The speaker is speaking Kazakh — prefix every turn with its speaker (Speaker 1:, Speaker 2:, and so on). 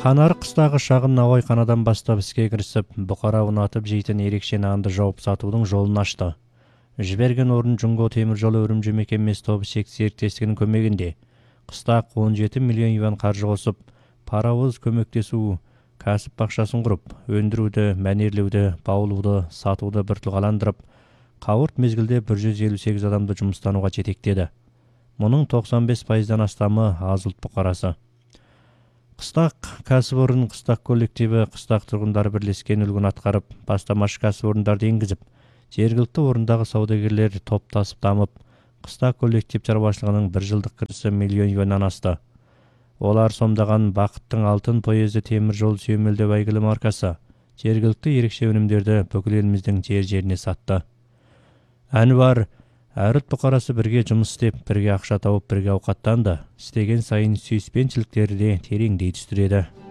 Speaker 1: Ханар қыстағы шағын наубайханадан бастап іске кірісіп, бұқара ұнатып жейтін ерекше нанды жауып сатудың жолын ашты. Жіберген орын Жұңго темір жолы үрімжі мекемесі тобы серіктестігінің көмегінде қыстақ 17 миллион юан қаржы қосып, паровоз көмектесу кәсіп бақшасын құрып, өндіруді, мәнерлеуді, баулуды, сатуды біртілғаландырып, қауырт мезгілде 158 адамды жұмыстануға жетектеді. Мұның 95%-дан астамы аз ұлт бұқарасы. Қыстақ кәсіпорын, қыстақ коллективі, қыстақ тұрғындары бірлескен үлгін атқарып, бастамашы кәсіпорындарды енгізіп, жергілікті орындағы саудагерлер топтасып дамып, қыстақ коллектив шаруашылығының бір жылдық кірісі миллион юаннан асты. Олар сомдаған Бақыттың алтын поезды темір жол сүйемелдеу әйгілі маркасы жергілікті ерекше өнімдерді бүкіл еліміздің жер-жеріне сатты. Әнуар, әріт бұқарасы бірге жұмыс істеп, бірге ақша тауып, бірге ауқаттанды. Істеген сайын сүйіспеншіліктері де тереңдей түсті.